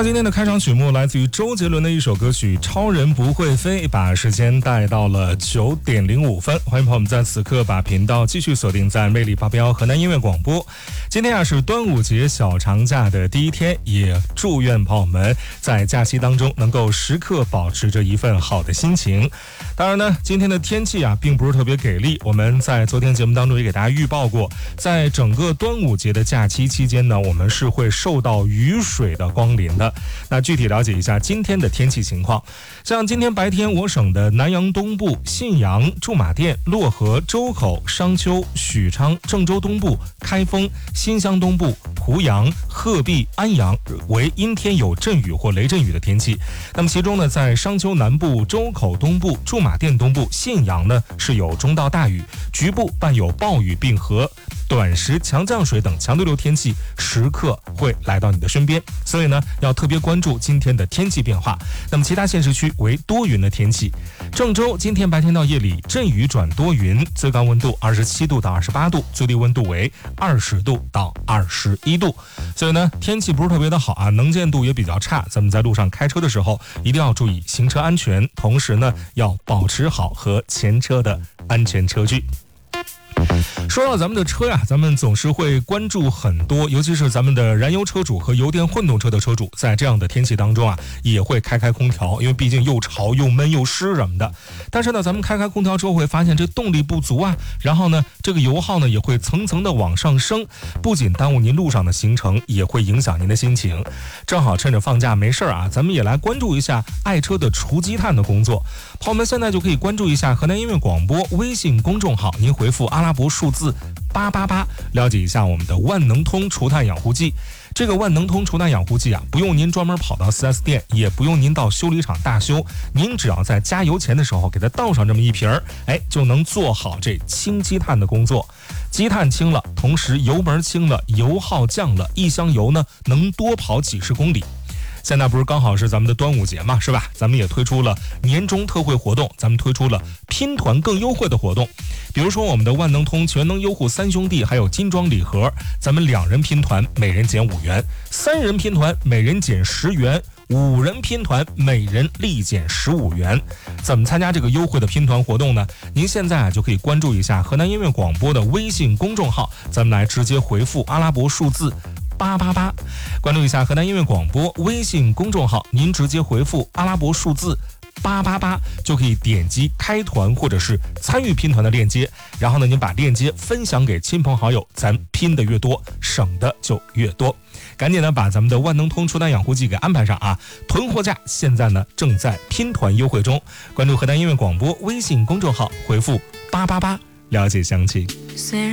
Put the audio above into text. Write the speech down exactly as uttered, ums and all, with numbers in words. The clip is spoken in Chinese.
今天的开场曲目来自于周杰伦的一首歌曲《超人不会飞》，把时间带到了九点零五分。欢迎朋友们在此刻把频道继续锁定在魅力发飙河南音乐广播。今天啊是端午节小长假的第一天，也祝愿朋友们在假期当中能够时刻保持着一份好的心情。当然呢，今天的天气啊并不是特别给力，我们在昨天节目当中也给大家预报过，在整个端午节的假期期间呢，我们是会受到雨水的光临的。那具体了解一下今天的天气情况，像今天白天我省的南阳东部、信阳、驻马店、漯河、周口、商丘、许昌、郑州东部、开封、新乡东部、濮阳、鹤壁、安阳为阴天有阵雨或雷阵雨的天气。那么其中呢，在商丘南部、周口东部、驻马店东部、信阳呢是有中到大雨，局部伴有暴雨，并和短时强降水等强对流天气时刻会来到你的身边，所以呢要特别关注今天的天气变化。那么其他县市区为多云的天气。郑州今天白天到夜里阵雨转多云，最高温度二十七度到二十八度，最低温度为二十度到二十一度。所以呢天气不是特别的好啊，能见度也比较差，咱们在路上开车的时候一定要注意行车安全，同时呢要保持好和前车的安全车距。说到咱们的车呀，咱们总是会关注很多，尤其是咱们的燃油车主和油电混动车的车主，在这样的天气当中啊，也会开开空调，因为毕竟又潮又闷又湿什么的。但是呢，咱们开开空调之后会发现这动力不足啊，然后呢，这个油耗呢也会层层的往上升，不仅耽误您路上的行程，也会影响您的心情。正好趁着放假没事啊，咱们也来关注一下爱车的除积碳的工作。朋友们现在就可以关注一下河南音乐广播微信公众号，您回复阿拉伯数字八八八，了解一下我们的万能通除碳养护剂。这个万能通除碳养护剂啊，不用您专门跑到 四 S 店，也不用您到修理厂大修，您只要在加油前的时候给它倒上这么一瓶儿，哎，就能做好这清积碳的工作。积碳轻了，同时油门轻了，油耗降了，一箱油呢能多跑几十公里。现在不是刚好是咱们的端午节嘛，是吧？咱们也推出了年终特惠活动，咱们推出了拼团更优惠的活动。比如说我们的万能通全能优护三兄弟还有金装礼盒，咱们两人拼团每人减五元，三人拼团每人减十元，五人拼团每人立减十五元。怎么参加这个优惠的拼团活动呢？您现在啊就可以关注一下河南音乐广播的微信公众号，咱们来直接回复阿拉伯数字八八八，关注一下河南音乐广播微信公众号，您直接回复阿拉伯数字八八八就可以点击开团或者是参与拼团的链接，然后呢您把链接分享给亲朋好友，咱拼的越多省的就越多。赶紧呢把咱们的万能通除碳养护剂给安排上啊，囤货价现在呢正在拼团优惠中。关注河南音乐广播微信公众号，回复八八八了解详情。